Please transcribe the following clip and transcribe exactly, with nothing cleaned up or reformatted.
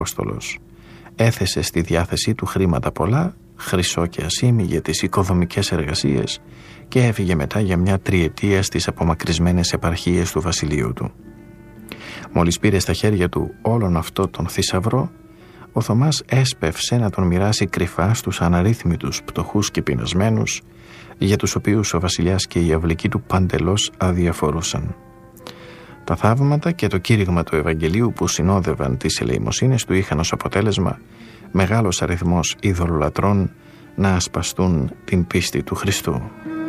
Απόστολος έθεσε στη διάθεσή του χρήματα πολλά, χρυσό και ασήμι για τις οικοδομικές εργασίες και έφυγε μετά για μια τριετία στις απομακρυσμένες επαρχίες του βασιλείου του. Μόλις πήρε στα χέρια του όλον αυτό τον θησαυρό, ο Θωμάς έσπευσε να τον μοιράσει κρυφά στους αναρρύθμιτους πτωχούς και πεινασμένους, για τους οποίους ο βασιλιάς και οι αυλικοί του παντελώς αδιαφορούσαν. Τα θαύματα και το κήρυγμα του Ευαγγελίου που συνόδευαν τις ελεημοσύνες του είχαν ως αποτέλεσμα μεγάλος αριθμός ειδωλολατρών να ασπαστούν την πίστη του Χριστού.